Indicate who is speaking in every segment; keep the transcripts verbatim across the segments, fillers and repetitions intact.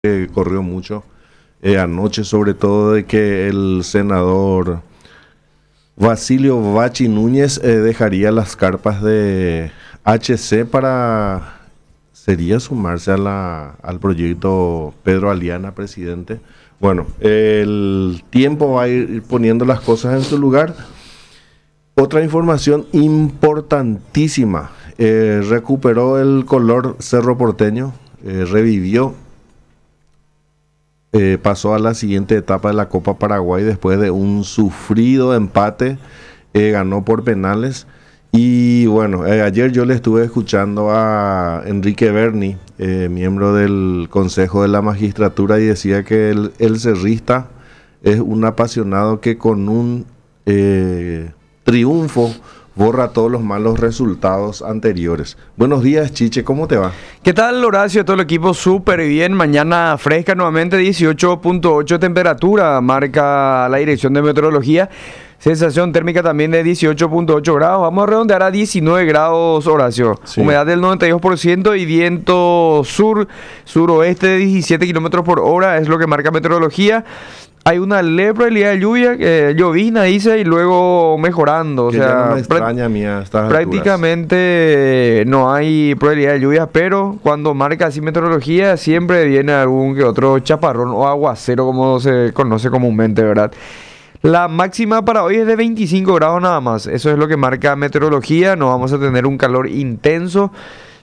Speaker 1: que corrió mucho eh, anoche, sobre todo de que el senador Basilio Bachi Núñez eh, dejaría las carpas de H C para, sería sumarse a la, al proyecto Pedro Aliana, presidente. Bueno, el tiempo va a ir poniendo las cosas en su lugar. Otra información importantísima, eh, recuperó el color Cerro Porteño, eh, revivió. Eh, pasó a la siguiente etapa de la Copa Paraguay después de un sufrido empate, eh, ganó por penales. Y bueno, eh, ayer yo le estuve escuchando a Enrique Berni, eh, miembro del Consejo de la Magistratura, y decía que el, el cerrista es un apasionado que con un eh, triunfo borra todos los malos resultados anteriores. Buenos días, Chiche, ¿cómo te va?
Speaker 2: ¿Qué tal, Horacio? Todo el equipo súper bien. Mañana fresca nuevamente, dieciocho punto ocho temperatura, marca la Dirección de Meteorología. Sensación térmica también de dieciocho punto ocho grados. Vamos a redondear a diecinueve grados, Horacio.
Speaker 1: Sí.
Speaker 2: Humedad del noventa y dos por ciento y viento sur, suroeste de diecisiete kilómetros por hora. Es lo que marca meteorología. Hay una leve probabilidad de lluvia, eh, llovizna dice, y luego mejorando. O
Speaker 1: Que
Speaker 2: sea,
Speaker 1: ya no me extraña a mí a estas
Speaker 2: prácticamente
Speaker 1: alturas.
Speaker 2: no hay probabilidad de lluvia, pero cuando marca así meteorología siempre viene algún que otro chaparrón o aguacero, como se conoce comúnmente, ¿verdad? La máxima para hoy es de veinticinco grados nada más. Eso es lo que marca meteorología. No vamos a tener un calor intenso.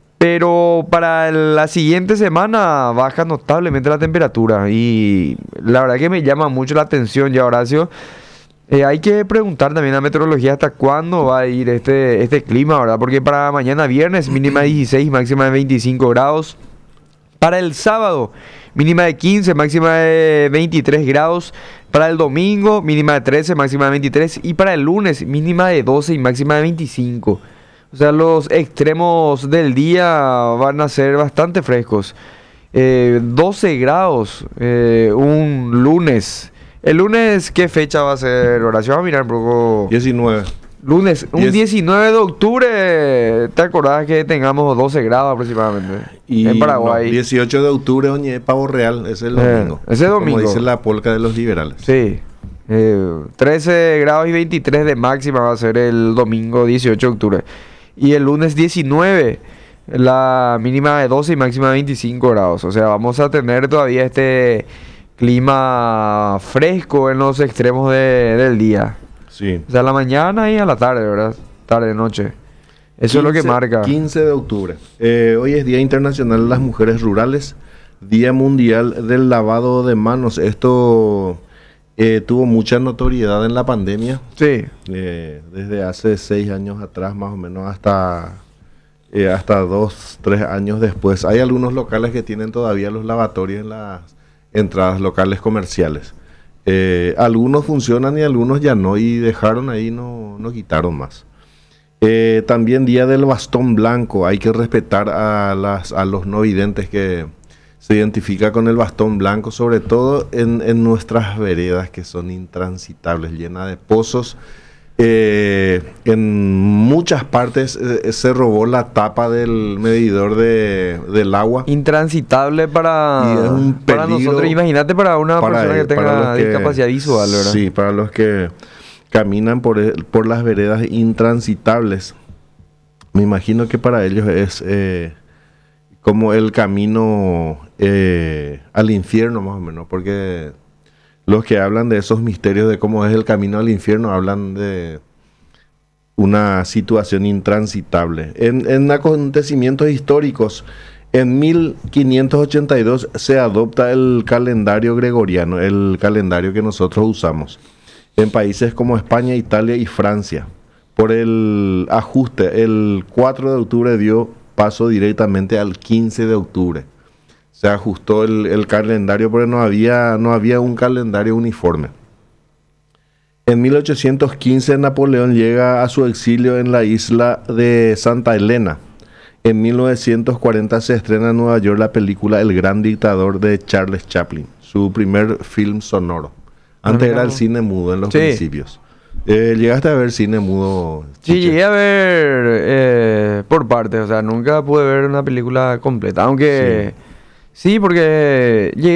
Speaker 2: Pero para la siguiente semana baja notablemente la temperatura. Y la verdad que me llama mucho la atención ya, Horacio. Eh, hay que preguntar también a meteorología hasta cuándo va a ir este, este clima, ¿verdad? Porque para mañana viernes mínima de dieciséis, máxima de veinticinco grados. Para el sábado, mínima de quince, máxima de veintitrés grados. Para el domingo, mínima de trece, máxima de veintitrés. Y para el lunes, mínima de doce y máxima de veinticinco. O sea, los extremos del día van a ser bastante frescos. Eh, doce grados eh, un lunes. ¿El lunes qué fecha va a ser, Horacio? Vamos a mirar un poco.
Speaker 1: diecinueve.
Speaker 2: Lunes, un
Speaker 1: Diez.
Speaker 2: diecinueve de octubre, ¿te acordás que tengamos doce grados aproximadamente?
Speaker 1: Y
Speaker 2: en Paraguay.
Speaker 1: No, dieciocho de octubre, Oñé, Pavo Real, es el
Speaker 2: Eh,
Speaker 1: domingo.
Speaker 2: ese domingo.
Speaker 1: Como dice la polca de los liberales.
Speaker 2: Sí. Eh, trece grados y veintitrés de máxima va a ser el domingo dieciocho de octubre. Y el lunes diecinueve, la mínima de doce y máxima de veinticinco grados. O sea, vamos a tener todavía este clima fresco en los extremos de- del día.
Speaker 1: Sí.
Speaker 2: O sea, a la mañana y a la tarde, ¿verdad? Tarde, noche. Eso es lo que marca.
Speaker 1: quince de octubre. Eh, hoy es Día Internacional de las Mujeres Rurales, Día Mundial del Lavado de Manos. Esto eh, tuvo mucha notoriedad en la pandemia.
Speaker 2: Sí.
Speaker 1: Eh, desde hace seis años atrás, más o menos, hasta, eh, hasta dos, tres años después. Hay algunos locales que tienen todavía los lavatorios en las entradas locales comerciales. Eh, algunos funcionan y algunos ya no, y dejaron ahí, no, no quitaron más. Eh, también Día del Bastón Blanco. Hay que respetar a, las, a los no videntes que se identifica con el bastón blanco, sobre todo en, en nuestras veredas que son intransitables, llenas de pozos. Eh, en muchas partes eh, se robó la tapa del medidor de, del agua.
Speaker 2: Intransitable para,
Speaker 1: Y es un
Speaker 2: para
Speaker 1: peligro
Speaker 2: nosotros. Imagínate para una
Speaker 1: para
Speaker 2: persona
Speaker 1: el-
Speaker 2: que
Speaker 1: para
Speaker 2: tenga
Speaker 1: los que-
Speaker 2: discapacidad visual, ¿verdad?
Speaker 1: Sí, para los que caminan por, el- por las veredas intransitables. Me imagino que para ellos es eh, como el camino eh, al infierno, más o menos, porque los que hablan de esos misterios de cómo es el camino al infierno hablan de una situación intransitable. En, en acontecimientos históricos, en mil quinientos ochenta y dos se adopta el calendario gregoriano, el calendario que nosotros usamos, en países como España, Italia y Francia. Por el ajuste, el cuatro de octubre dio paso directamente al quince de octubre. Se ajustó el, el calendario porque no había, no había un calendario uniforme. En mil ochocientos quince Napoleón llega a su exilio en la isla de Santa Elena. En mil novecientos cuarenta se estrena en Nueva York la película El Gran Dictador de Charles Chaplin, su primer film sonoro. Antes era el cine mudo en los
Speaker 2: Sí.
Speaker 1: principios. Eh, ¿Llegaste a ver cine mudo?
Speaker 2: Sí,
Speaker 1: Chiche?
Speaker 2: llegué a ver eh, por partes, o sea, nunca pude ver una película completa, aunque Sí, porque llegué